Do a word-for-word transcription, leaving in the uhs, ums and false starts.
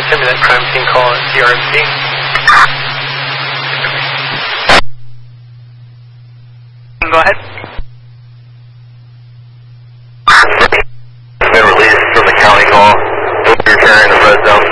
Send me that crime scene call at C R M C. Go ahead. Been released from the county call. Hope you're returning to red zone.